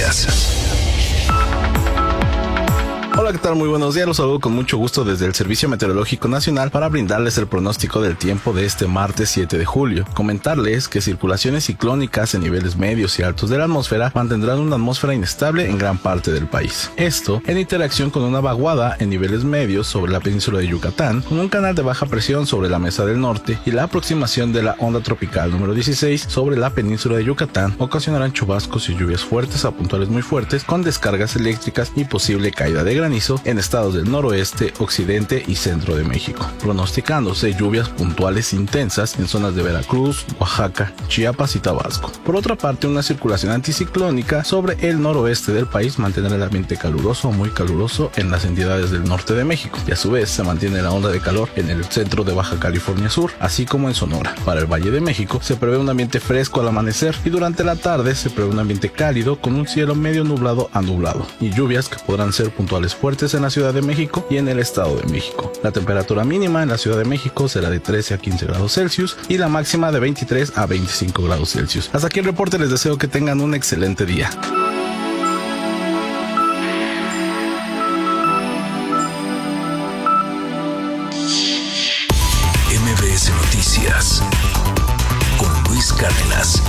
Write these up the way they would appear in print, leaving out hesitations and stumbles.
Noticias. Hola, ¿qué tal? Muy buenos días. Los saludo con mucho gusto desde el Servicio Meteorológico Nacional para brindarles el pronóstico del tiempo de este martes 7 de julio. Comentarles que circulaciones ciclónicas en niveles medios y altos de la atmósfera mantendrán una atmósfera inestable en gran parte del país. Esto en interacción con una vaguada en niveles medios sobre la península de Yucatán, con un canal de baja presión sobre la Mesa del Norte y la aproximación de la onda tropical número 16 sobre la península de Yucatán ocasionarán chubascos y lluvias fuertes a puntuales muy fuertes con descargas eléctricas y posible caída de granizo en estados del noroeste, occidente y centro de México, pronosticándose lluvias puntuales intensas en zonas de Veracruz, Oaxaca, Chiapas y Tabasco. Por otra parte, una circulación anticiclónica sobre el noroeste del país mantendrá el ambiente caluroso o muy caluroso en las entidades del norte de México, y a su vez se mantiene la onda de calor en el centro de Baja California Sur, así como en Sonora. Para el Valle de México se prevé un ambiente fresco al amanecer y durante la tarde se prevé un ambiente cálido con un cielo medio nublado a nublado y lluvias que podrán ser puntuales fuertes en la Ciudad de México y en el Estado de México. La temperatura mínima en la Ciudad de México será de 13 a 15 grados Celsius y la máxima de 23 a 25 grados Celsius. Hasta aquí el reporte, les deseo que tengan un excelente día. MBS Noticias con Luis Cárdenas.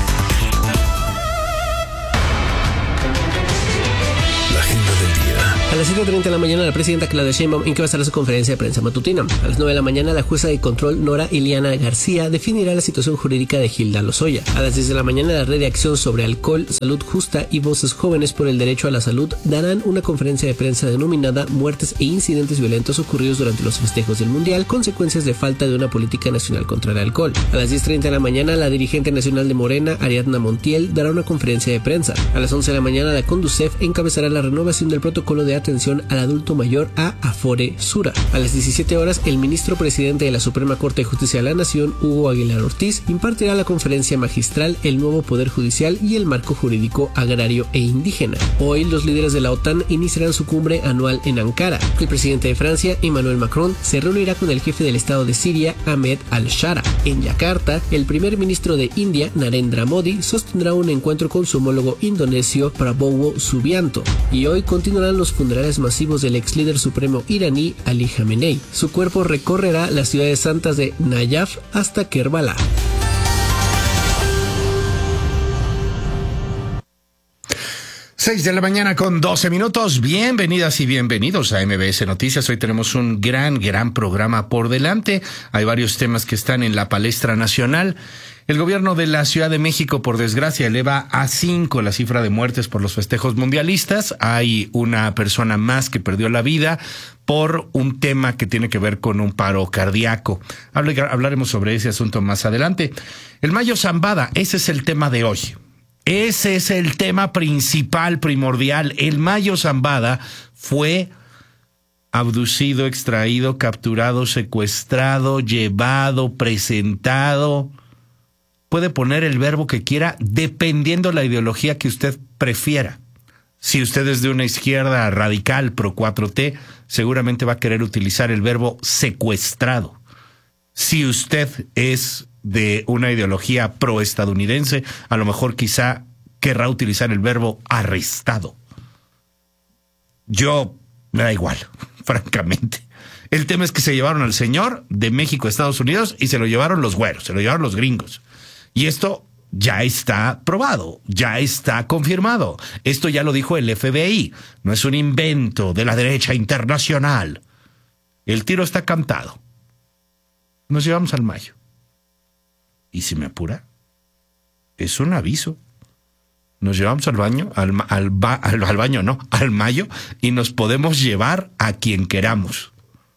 La agenda del día. A las 7:30 de la mañana, la presidenta Claudia Sheinbaum encabezará su conferencia de prensa matutina. A las 9 de la mañana, la jueza de control Nora Iliana García definirá la situación jurídica de Hilda Lozoya. A las 10 de la mañana, la Red de Acción sobre Alcohol, Salud Justa y Voces Jóvenes por el Derecho a la Salud darán una conferencia de prensa denominada Muertes e Incidentes Violentos ocurridos durante los festejos del Mundial, consecuencias de falta de una política nacional contra el alcohol. A las 10:30 de la mañana, la dirigente nacional de Morena, Ariadna Montiel, dará una conferencia de prensa. A las 11 de la mañana, la Conducef encabezará la renovación del protocolo de atención al adulto mayor a Afore Sura. A las 17 horas, el ministro presidente de la Suprema Corte de Justicia de la Nación, Hugo Aguilar Ortiz, impartirá la conferencia magistral El nuevo Poder Judicial y el marco jurídico agrario e indígena. Hoy, los líderes de la OTAN iniciarán su cumbre anual en Ankara. El presidente de Francia, Emmanuel Macron, se reunirá con el jefe del Estado de Siria, Ahmed al-Shara. En Yakarta, el primer ministro de India, Narendra Modi, sostendrá un encuentro con su homólogo indonesio, Prabowo Subianto. Y hoy continuarán los funerales masivos del ex líder supremo iraní Ali Khamenei. Su cuerpo recorrerá las ciudades santas de Nayaf hasta Kerbala. Seis de la mañana con 12 minutos. Bienvenidas y bienvenidos a MBS Noticias. Hoy tenemos un gran programa por delante. Hay varios temas que están en la palestra nacional. El gobierno de la Ciudad de México, por desgracia, eleva a 5 la cifra de muertes por los festejos mundialistas. Hay una persona más que perdió la vida por un tema que tiene que ver con un paro cardíaco. Hablaremos sobre ese asunto más adelante. El Mayo Zambada, ese es el tema de hoy. Ese es el tema principal, primordial. El Mayo Zambada fue abducido, extraído, capturado, secuestrado, llevado, presentado. Puede poner el verbo que quiera dependiendo la ideología que usted prefiera. Si usted es de una izquierda radical pro 4T, seguramente va a querer utilizar el verbo secuestrado. Si usted es de una ideología proestadounidense, a lo mejor quizá querrá utilizar el verbo arrestado. Yo me da igual, francamente. El tema es que se llevaron al señor de México a Estados Unidos y se lo llevaron los güeros, se lo llevaron los gringos. Y esto ya está probado, ya está confirmado. Esto ya lo dijo el FBI, no es un invento de la derecha internacional. El tiro está cantado. Nos llevamos al Mayo. Y si me apura, es un aviso. Nos llevamos al baño, al Mayo, y nos podemos llevar a quien queramos.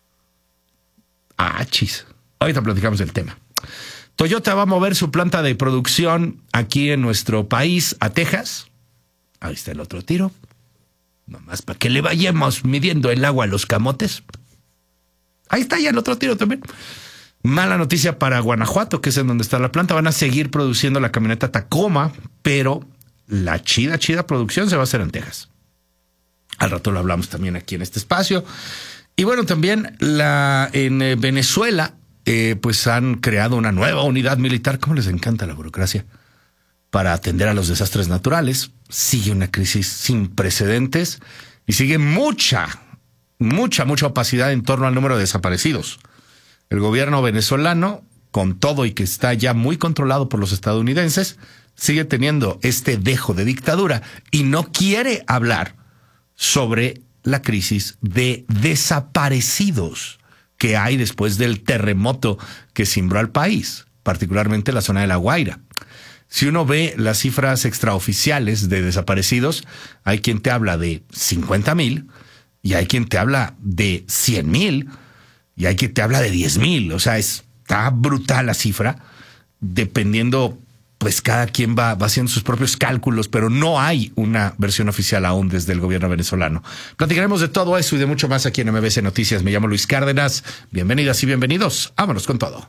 Chis. Ahorita platicamos del tema. Toyota va a mover su planta de producción aquí en nuestro país a Texas. Ahí está el otro tiro. Nomás para que le vayamos midiendo el agua a los camotes. Ahí está ya el otro tiro también. Mala noticia para Guanajuato, que es en donde está la planta. Van a seguir produciendo la camioneta Tacoma, pero la chida producción se va a hacer en Texas. Al rato lo hablamos también aquí en este espacio. Y bueno, también en Venezuela, pues han creado una nueva unidad militar. ¿Cómo les encanta la burocracia? para atender a los desastres naturales. Sigue una crisis sin precedentes y sigue mucha opacidad en torno al número de desaparecidos. El gobierno venezolano, con todo y que está ya muy controlado por los estadounidenses, sigue teniendo este dejo de dictadura y no quiere hablar sobre la crisis de desaparecidos que hay después del terremoto que cimbró al país, particularmente la zona de La Guaira. Si uno ve las cifras extraoficiales de desaparecidos, hay quien te habla de 50,000 y hay quien te habla de 100,000 y hay quien te habla de 10,000. O sea, está brutal la cifra, dependiendo, pues cada quien va haciendo sus propios cálculos, pero no hay una versión oficial aún desde el gobierno venezolano. Platicaremos de todo eso y de mucho más aquí en MBS Noticias. Me llamo Luis Cárdenas. Bienvenidas y bienvenidos. Vámonos con todo.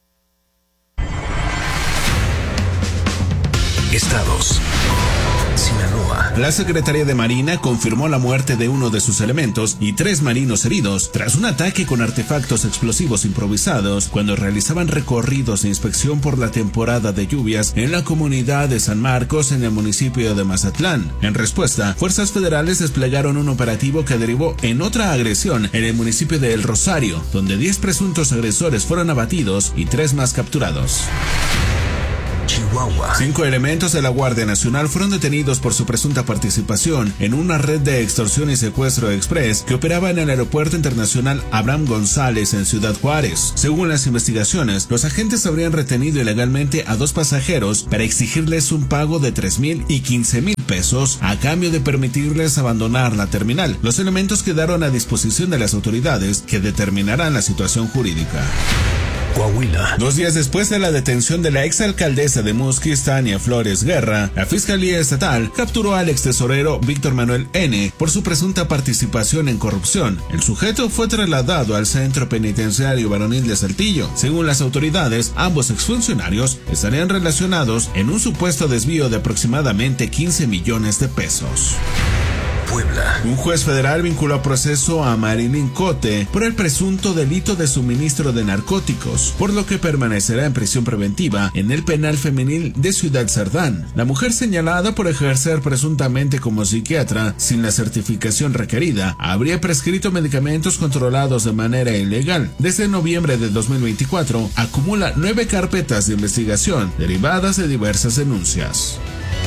Estados. Sinaloa. La Secretaría de Marina confirmó la muerte de uno de sus elementos y 3 marinos heridos tras un ataque con artefactos explosivos improvisados cuando realizaban recorridos de inspección por la temporada de lluvias en la comunidad de San Marcos en el municipio de Mazatlán. En respuesta, fuerzas federales desplegaron un operativo que derivó en otra agresión en el municipio de El Rosario, donde 10 presuntos agresores fueron abatidos y 3 más capturados. Chihuahua. 5 elementos de la Guardia Nacional fueron detenidos por su presunta participación en una red de extorsión y secuestro express que operaba en el Aeropuerto Internacional Abraham González en Ciudad Juárez. Según las investigaciones, los agentes habrían retenido ilegalmente a 2 pasajeros para exigirles un pago de 3,000 y 15,000 pesos a cambio de permitirles abandonar la terminal. Los elementos quedaron a disposición de las autoridades que determinarán la situación jurídica. Coahuila. 2 días después de la detención de la exalcaldesa de Musquis, Tania Flores Guerra, la Fiscalía Estatal capturó al extesorero Víctor Manuel N. por su presunta participación en corrupción. El sujeto fue trasladado al Centro Penitenciario Varonil de Saltillo. Según las autoridades, ambos exfuncionarios estarían relacionados en un supuesto desvío de aproximadamente 15 millones de pesos. Puebla. Un juez federal vinculó a proceso a Marilyn Cote por el presunto delito de suministro de narcóticos, por lo que permanecerá en prisión preventiva en el penal femenil de Ciudad Cerdán. La mujer señalada por ejercer presuntamente como psiquiatra sin la certificación requerida habría prescrito medicamentos controlados de manera ilegal. Desde noviembre de 2024 acumula 9 carpetas de investigación derivadas de diversas denuncias.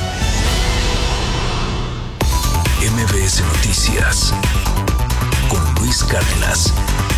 MBS Noticias con Luis Cárdenas.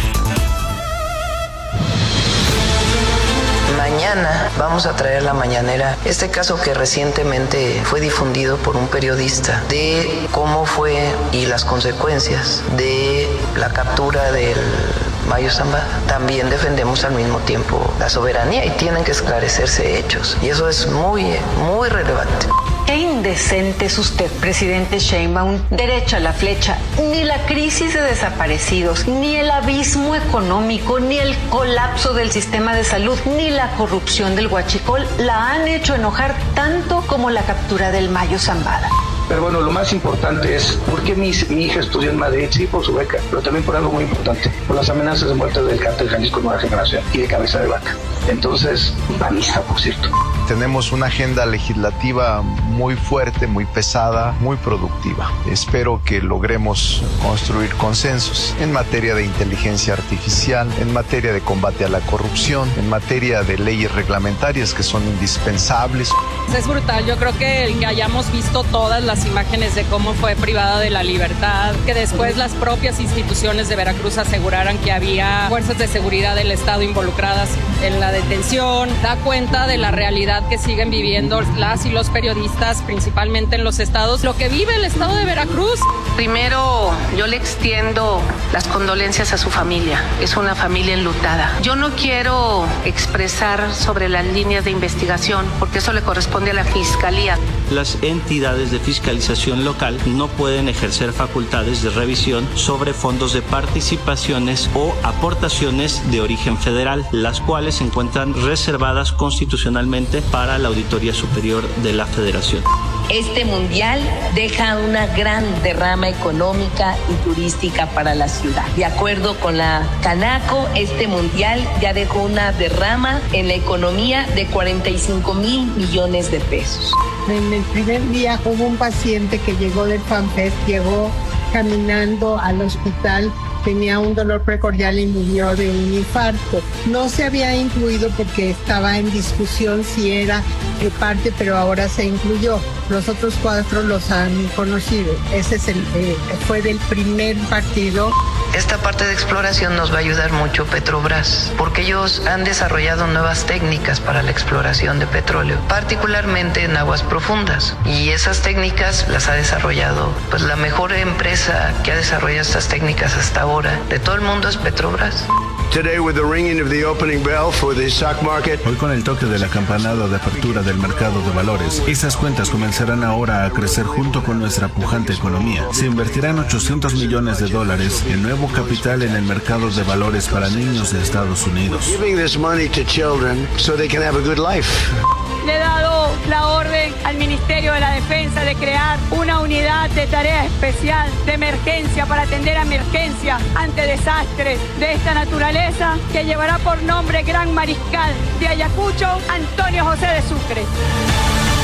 Mañana vamos a traer a la mañanera este caso que recientemente fue difundido por un periodista de cómo fue y las consecuencias de la captura del Mayo Zambada. También defendemos al mismo tiempo la soberanía y tienen que esclarecerse hechos. Y eso es muy relevante. Qué indecente es usted, presidente Sheinbaum. Derecha a la flecha. Ni la crisis de desaparecidos, ni el abismo económico, ni el colapso del sistema de salud, ni la corrupción del huachicol la han hecho enojar tanto como la captura del Mayo Zambada. Pero bueno, lo más importante es por qué mi hija estudió en Madrid, sí, por su beca, pero también por algo muy importante, por las amenazas de muerte del cártel Jalisco Nueva Generación y de Cabeza de Vaca. Entonces, panista, por cierto. Tenemos una agenda legislativa muy fuerte, muy pesada, muy productiva. Espero que logremos construir consensos en materia de inteligencia artificial, en materia de combate a la corrupción, en materia de leyes reglamentarias que son indispensables. Es brutal, yo creo que el que hayamos visto todas las imágenes de cómo fue privada de la libertad, que después las propias instituciones de Veracruz aseguraran que había fuerzas de seguridad del Estado involucradas en la detención, da cuenta de la realidad que siguen viviendo las y los periodistas, principalmente en los estados, lo que vive el estado de Veracruz. Primero, yo le extiendo las condolencias a su familia. Es una familia enlutada. Yo no quiero expresar sobre las líneas de investigación, porque eso le corresponde a la Fiscalía. Las entidades de fiscalización local no pueden ejercer facultades de revisión sobre fondos de participaciones o aportaciones de origen federal, las cuales se encuentran reservadas constitucionalmente para la Auditoría Superior de la Federación. Este mundial deja una gran derrama económica y turística para la ciudad. De acuerdo con la Canaco, este mundial ya dejó una derrama en la economía de 45,000 millones de pesos. En el primer día hubo un paciente que llegó del FanFest, llegó caminando al hospital, tenía un dolor precordial y murió de un infarto. No se había incluido porque estaba en discusión si era parte, pero ahora se incluyó. Los otros 4 los han conocido. Ese es fue del primer partido. Esta parte de exploración nos va a ayudar mucho Petrobras, porque ellos han desarrollado nuevas técnicas para la exploración de petróleo, particularmente en aguas profundas. Y esas técnicas las ha desarrollado, pues la mejor empresa que ha desarrollado estas técnicas hasta ahora de todo el mundo es Petrobras. Hoy con el toque de la campanada de apertura del mercado de valores, esas cuentas comenzarán ahora a crecer junto con nuestra pujante economía. Se invertirán $800 millones en nuevo capital en el mercado de valores para niños de Estados Unidos. Le he dado la orden al Ministerio de la Defensa de crear una unidad de tarea especial de emergencia para atender a emergencia ante desastres de esta naturaleza que llevará por nombre Gran Mariscal de Ayacucho, Antonio José de Sucre.